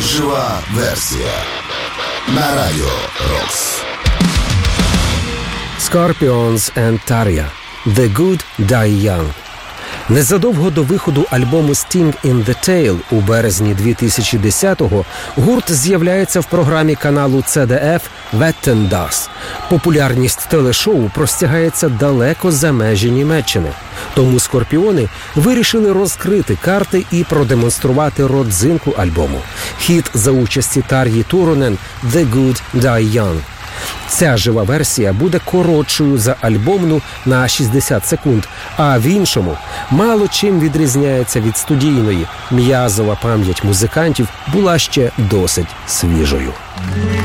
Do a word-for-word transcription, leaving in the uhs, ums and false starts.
Жива версія на Радіо Рокс. Scorpions and Tarja. The Good Die Young. Незадовго до виходу альбому Sting in the Tail у березні дві тисячі десятого гурт з'являється в програмі каналу Це Де Еф «Wetten das». Популярність телешоу простягається далеко за межі Німеччини. Тому «Скорпіони» вирішили розкрити карти і продемонструвати родзинку альбому. Хіт за участі Тар'ї Турунен «The Good Die Young». Ця жива версія буде коротшою за альбомну на шістдесят секунд, а в іншому мало чим відрізняється від студійної. М'язова пам'ять музикантів була ще досить свіжою.